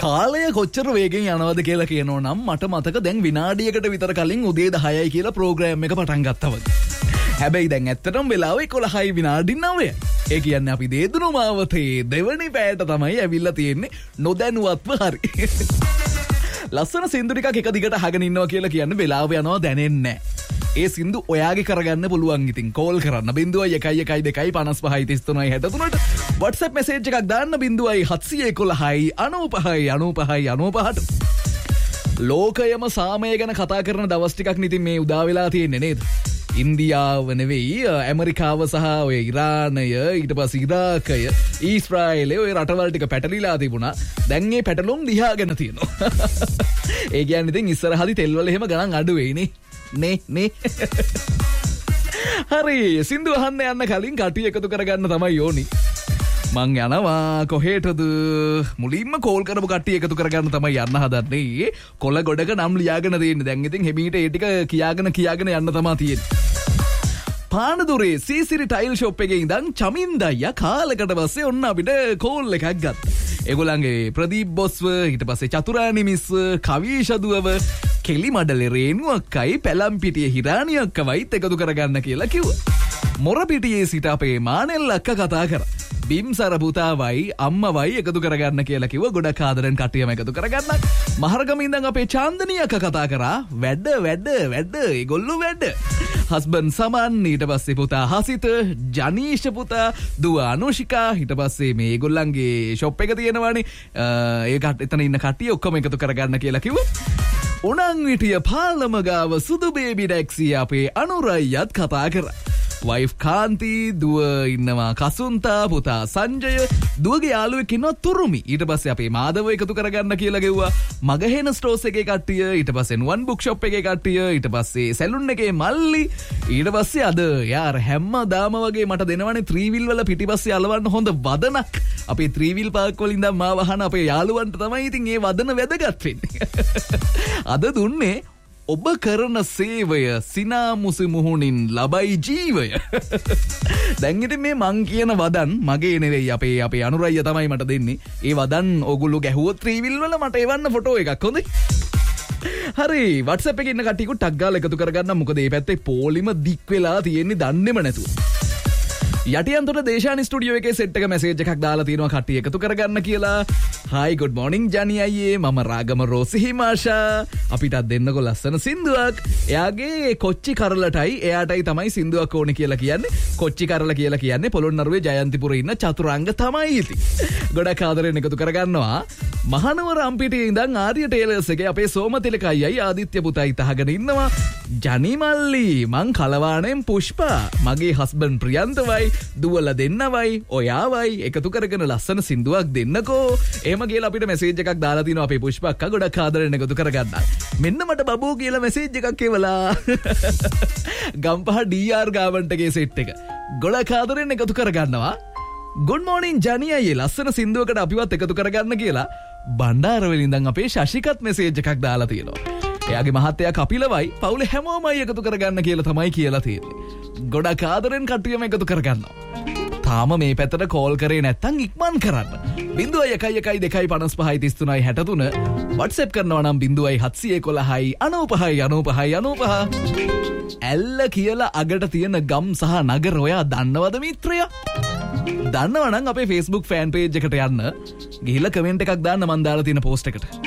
කාලය කොච්චර වේගෙන් යනවද කියලා කියනවා නම් මට මතක දැන් විනාඩියකට විතර කලින් උදේ 10යි කියලා ප්‍රෝග්‍රෑම් එක පටන් ගත්තා වගේ. හැබැයි දැන් ඇත්තටම වෙලාව 11යි විනාඩි 9යි. ඒ කියන්නේ අපි දේදුණු මාවතේ දෙවනි පැයට තමයි ඇවිල්ලා තියෙන්නේ නොදැනුවත්ව හරි. ලස්සන සින්දු ටිකක් එක දිගට අහගෙන ඉන්නවා කියලා කියන්නේ වෙලාව යනවා දැනෙන්නේ නැහැ. ඒ සින්දු ඔයාගේ කරගන්න පුළුවන් ඉතින් කෝල් කරන්න 0112553363ට WhatsApp message එකක් දාන්න 0711959595ට. ලෝකයම සාමය ගැන කතා කරන දවස් ටිකක් ඉතින් මේ උදා වෙලා තියෙන්නේ නේද? ඉන්දියාව නෙවෙයි ඇමරිකාව සහ ඔය ඉරානය ඊට පස්සේ ඉරාකය ඊශ්‍රායලය ඔය රටවල් ටික පැටලිලා තිබුණා. දැන් මේ පැටලුම් දිහාගෙන තියෙනවා. ඒ කියන්නේ ඉතින් ඉස්සරහදි තෙල් වල එහෙම ගණන් අඩු වෙයිනේ. නේ හරි සින්දු අහන්න යන්න කලින් කටි එකතු කරගන්න තමයි ඕනි. මං යනවා කොහෙටද? මුලින්ම කෝල් කරපු කට්ටිය එකතු කරගන්න තමයි යන්න හදන්නේ. කොළ ගොඩක නම් ලියාගෙන තියෙන්නේ. දැන් ඉතින් හෙමීට ඒ ටික කියාගෙන යන්න තමයි තියෙන්නේ. පානදුරේ සීසිරි ටයිල් ෂොප් එකේ ඉඳන් චමින්ද අයියා කාලකට පස්සේ ඔන්න අපිට කෝල් එකක් ගත්තා. ඒගොල්ලන්ගේ ප්‍රදීප් බොස්ව ඊට පස්සේ චතුරානි මිස් කවීෂදුවව කෙලි මඩලේ රේණුවක්කයි පැලම්පිටියේ හිරාණි අක්කවයිත් එකතු කරගන්න කියලා කිව්වා. මොරපිටියේ සිට අපේ මානෙල් අක්කා කතා කරා. බිම්සර පුතාවයි අම්මවයි එකතු කරගන්න කියලා කිව්ව. ගොඩක් ආදරෙන් කට්ටියම එකතු කරගන්න. මහරගම ඉඳන් අපේ චාන්දනී අක්කා කතා කරා. වැඩ ඒගොල්ලෝ වැඩ. හස්බන්ඩ් සමන් ඊට පස්සේ පුතා හසිත ජනීෂ පුතා දුව අනුෂිකා ඊට පස්සේ මේ ඒගොල්ලන්ගේ ෂොප් එක තියෙනවානේ. ඒකට එතන ඉන්න කට්ටිය ඔක්කොම එකතු කරගන්න කියලා කිව්වා. උණන් විටිය පාලම ගාව සුදු බේබි ටැක්සි අපේ අනුරයියත් කතා කරා. වයිෆ් කාන්ති දුව ඉන්නවා කසුන්තා පුතා සංජය දුවගේ යාළුවෙක් ඉන්නවා තුරුමි. ඊට පස්සේ අපේ මාදව එකතු කරගන්න කියලා ගෙව්වා. මගහෙන ස්ටෝස් එකේ කට්ටිය ඊට පස්සේ නුවන් බුක් ෂොප් එකේ කට්ටිය ඊට පස්සේ සැලුන් එකේ මල්ලි ඊට පස්සේ අද යාර හැමදාම වගේ මට දෙනවනේ 3 wheel වල පිටිපස්සේ අලවන්න හොඳ වදනක්. අපේ 3 wheel පාක් වලින් ඉඳන් මාව අහන අපේ යාළුවන්ට තමයි ඉතින් මේ වදන වැදගත් වෙන්නේ. අද දුන්නේ ඔබ කරන සේවය සිනාමුසු මුහුණින් ලබයි ජීවය. දැන් ඉතින් මේ මං කියන වදන් මගේ නෙවෙයි අපේ අනුරయ్య තමයි මට දෙන්නේ. ඒ වදන් ඕගොල්ලෝ ගැහුවොත් 3 wheel වල මට එවන්න ෆොටෝ එකක් හොඳයි. හරි WhatsApp එකේ ඉන්න කට්ටියකට ටග් ගාලා එකතු කරගන්න. මොකද මේ පැත්තේ පොලිම දික් වෙලා තියෙන්නේ දන්නේම නැතුව. යටියන්තොට දේශානි ස්ටුඩියෝ එකේ සෙට් එක මැසේජ් එකක් දාලා තියෙනවා කට්ටිය එකතු කරගන්න කියලා. හයි good morning ජනි අයියේ මම රාගම රෝසි හිමාෂා. අපිටත් දෙන්නකො ලස්සන සින්දුවක්. එයාගේ කොච්චි කරලටයි එයාටයි තමයි සින්දුවක් ඕනේ කියලා කියන්නේ. කොච්චි කරල කියලා කියන්නේ පොළොන්නරුවේ ජයන්තිපුරේ ඉන්න චතුරංග තමයි ඉතින්. ගොඩක් ආදරෙන් එකතු කරගන්නවා. මහනුවර අම්පිටියේ ඉඳන් ආර්ය ටේලර්ස් එකේ අපේ සෝමතිලක අයියයි ආදිත්‍ය පුතයි තහගෙන ඉන්නවා. ජනි මල්ලි මං කලවාණෙන් පුෂ්පා මගේ හස්බන්ඩ් ප්‍රියන්තවයි දුවල දෙන්නවයි ඔයාවයි එකතු කරගෙන ලස්සන සින්දුවක් දෙන්නකෝ. එහෙම කියලා අපිට මැසේජ් එකක් දාලා තිනවා අපේ පුෂ්පා අක්කා. ගොඩක් ආදරෙන් එකතු කරගන්න. මෙන්න මට බබෝ කියලා මැසේජ් එකක් එවලා. ගම්පහ DR ගාවන්ටගේ සෙට් එක. ගොඩක් ආදරෙන් එකතු කරගන්නවා. good morning ජනි අයියේ ලස්සන සින්දුවකට අපිවත් එකතු කරගන්න කියලා බණ්ඩාරවල ඉඳන් අපේ ශශිකත් මැසේජ් එකක් දාලා තියෙනවා. එයාගේ මහත්තයා කපිලවයි පවුලේ හැමෝමයි එකතු කරගන්න කියලා තමයි කියලා තියෙන්නේ. ගොඩක් ආදරෙන් කට්ටියම එකතු කරගන්නවා. තාම මේ පැත්තට කෝල් කරේ නැත්තම් ඉක්මන් කරන්න. 0112553363 WhatsApp කරනවා නම් 0711959595. ඇල්ල කියලා අගට තියෙන ගම් සහ නගර ඔයා දන්නවද මිත්‍රයා? දන්නවනම් අපේ Facebook fan page එකට යන්න. ගිහිල්ලා කමෙන්ට් එකක් දාන්න මන් දාලා තියෙන post එකට.